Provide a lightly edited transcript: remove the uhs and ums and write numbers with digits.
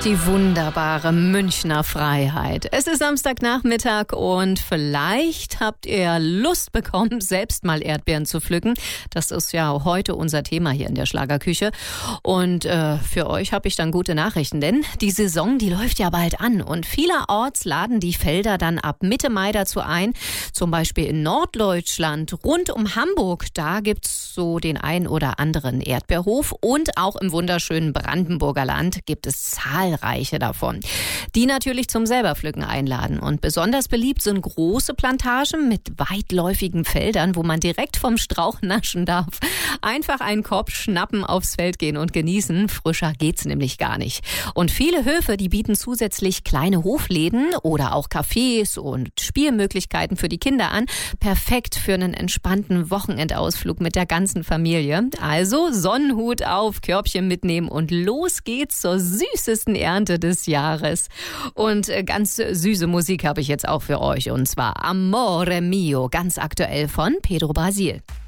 Die wunderbare Münchner Freiheit. Es ist Samstagnachmittag und vielleicht habt ihr Lust bekommen, selbst mal Erdbeeren zu pflücken. Das ist ja heute unser Thema hier in der Schlagerküche. Und für euch habe ich dann gute Nachrichten, denn die Saison, die läuft ja bald an. Und vielerorts laden die Felder dann ab Mitte Mai dazu ein. Zum Beispiel in Norddeutschland, rund um Hamburg. Da gibt's so den ein oder anderen Erdbeerhof. Und auch im wunderschönen Brandenburger Land gibt es zahlreiche davon, die natürlich zum Selberpflücken einladen. Und besonders beliebt sind große Plantagen mit weitläufigen Feldern, wo man direkt vom Strauch naschen darf. Einfach einen Korb schnappen, aufs Feld gehen und genießen. Frischer geht's nämlich gar nicht. Und viele Höfe, die bieten zusätzlich kleine Hofläden oder auch Cafés und Spielmöglichkeiten für die Kinder an. Perfekt für einen entspannten Wochenendausflug mit der ganzen Familie. Also Sonnenhut auf, Körbchen mitnehmen und los geht's zur süßesten Ernte des Jahres. Und ganz süße Musik habe ich jetzt auch für euch, und zwar Amore Mio, ganz aktuell von Pedro Brasil.